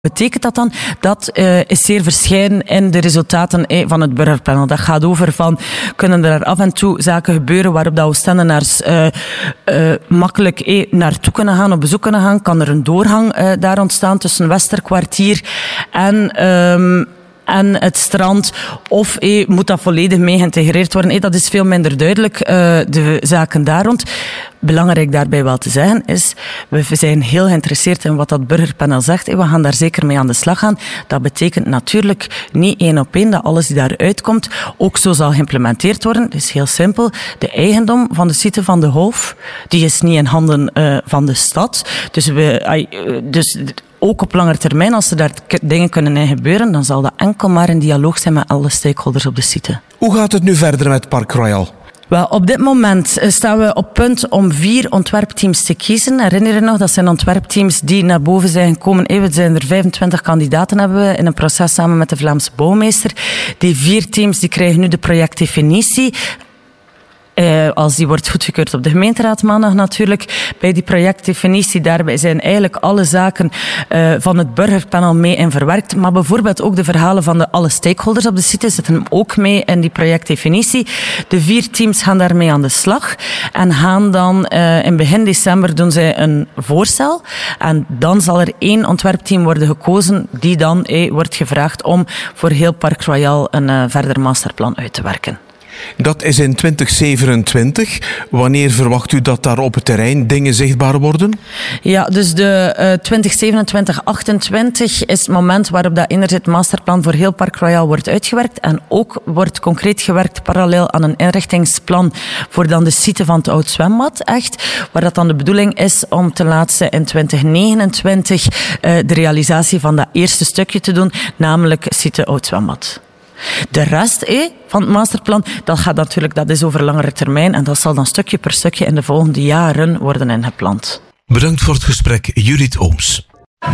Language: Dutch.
Betekent dat dan? Dat is zeer verschillend in de resultaten van het burgerpanel. Dat gaat over van, kunnen er af en toe zaken gebeuren waarop dat Oostendenaars makkelijk naartoe kunnen gaan, op bezoek kunnen gaan. Kan er een doorgang daar ontstaan tussen Westerkwartier en het strand, of moet dat volledig mee geïntegreerd worden? Dat is veel minder duidelijk, de zaken daar rond. Belangrijk daarbij wel te zeggen is, we zijn heel geïnteresseerd in wat dat burgerpanel zegt. We gaan daar zeker mee aan de slag gaan. Dat betekent natuurlijk niet 1 op 1 dat alles die daaruit komt ook zo zal geïmplementeerd worden. Het is heel simpel. De eigendom van de site van de Hof, die is niet in handen van de stad. Dus ook op lange termijn, als er daar dingen kunnen in gebeuren, dan zal dat enkel maar in dialoog zijn met alle stakeholders op de site. Hoe gaat het nu verder met Park Royal? Wel, op dit moment staan we op punt om 4 ontwerpteams te kiezen. Herinner je nog, dat zijn ontwerpteams die naar boven zijn gekomen. We zijn er 25 kandidaten hebben we in een proces samen met de Vlaamse bouwmeester. Die 4 teams die krijgen nu de projectdefinitie. Als die wordt goedgekeurd op de gemeenteraad maandag natuurlijk. Bij die projectdefinitie, daarbij zijn eigenlijk alle zaken van het burgerpanel mee in verwerkt. Maar bijvoorbeeld ook de verhalen van alle stakeholders op de site zitten ook mee in die projectdefinitie. De 4 teams gaan daarmee aan de slag. En gaan dan in begin december doen zij een voorstel. En dan zal er 1 ontwerpteam worden gekozen die dan wordt gevraagd om voor heel Park Royal een verder masterplan uit te werken. Dat is in 2027. Wanneer verwacht u dat daar op het terrein dingen zichtbaar worden? Ja, dus de 2027-28 is het moment waarop dat enerzijds het masterplan voor heel Park Royal wordt uitgewerkt. En ook wordt concreet gewerkt parallel aan een inrichtingsplan voor dan de site van het oud zwembad. Echt, waar dat dan de bedoeling is om ten laatste in 2029 de realisatie van dat eerste stukje te doen, namelijk site oud zwembad. De rest van het masterplan, dat is over langere termijn en dat zal dan stukje per stukje in de volgende jaren worden ingepland. Bedankt voor het gesprek, Judith Ooms.